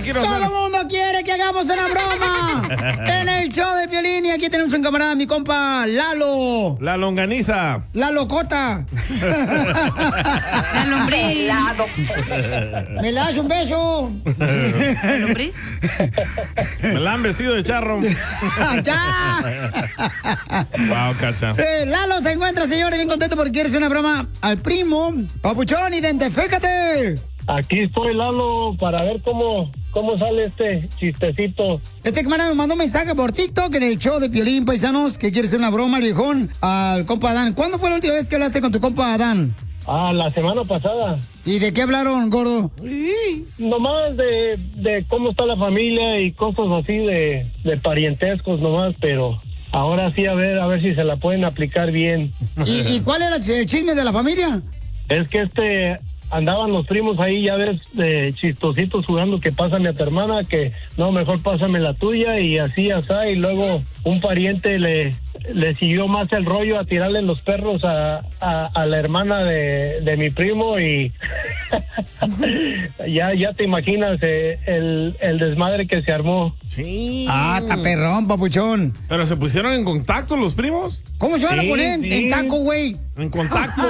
quiero hacer. Todo el mundo quiere que hagamos una broma en el show de Piolín. Y aquí tenemos un camarada, mi compa Lalo. La longaniza. La locota. La lombriz. ¿Me das un beso? ¿La lombriz? Me la han vestido de charro. ¡Ya! Wow, cacha. Lalo se encuentra, señores, bien contento porque quiere hacer una broma al primo. Papuchón, identifícate. Aquí estoy, Lalo, para ver cómo sale este chistecito. Este camarada nos mandó un mensaje por TikTok en el show de Piolín, paisanos, que quiere hacer una broma al viejón al compa Adán. ¿Cuándo fue la última vez que hablaste con tu compa Adán? La semana pasada. ¿Y de qué hablaron, gordo? Nomás de cómo está la familia y cosas así de parientescos nomás, pero ahora sí a ver si se la pueden aplicar bien. ¿Y cuál era el chisme de la familia? Es que andaban los primos ahí, ya ves, chistositos jugando que pásame a tu hermana, que no, mejor pásame la tuya y así, y luego un pariente le siguió más el rollo a tirarle los perros a la hermana de mi primo y ya te imaginas el desmadre que se armó. Sí. Está perrón, papuchón. ¿Pero se pusieron en contacto los primos? ¿Cómo se van a poner en taco, güey? En contacto.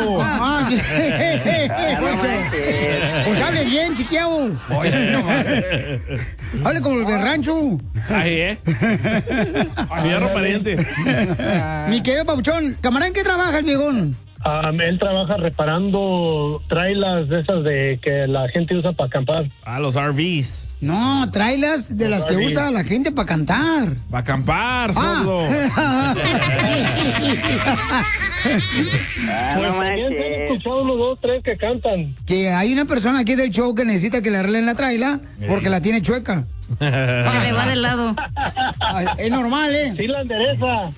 Pues hable bien, chiquiao. Hable como los de rancho. Ahí, Fierro pariente. Mi querido papuchón, camarada, ¿en qué trabaja el viejón? Él trabaja reparando trailers de esas de que la gente usa para acampar. Los RVs. No, trailers de las que usa la gente para cantar. Para acampar, sordo. No manches. He escuchado unos 2, 3 que cantan. Que hay una persona aquí del show que necesita que le arreglen la traila porque la tiene chueca. Que le va del lado. Es normal, ¿eh? Sí, la endereza.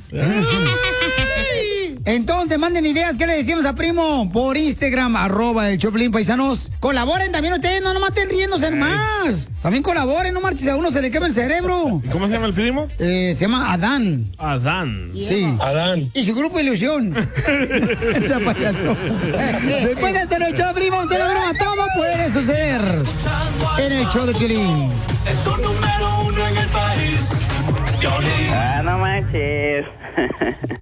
Entonces, manden ideas. ¿Qué le decimos a primo? Por Instagram, @el Choplin, paisanos. Colaboren también ustedes, no nomás estén riéndose más. También colaboren, no marches, a uno se le quema el cerebro. ¿Y cómo se llama el primo? Se llama Adán. Adán. Sí. Adán. Y su grupo Ilusión. Ese payaso. Después de hacer el show de primo, se lo broma, todo puede suceder en el show de Piolín. Es un número 1 en el país. Piolín. No manches.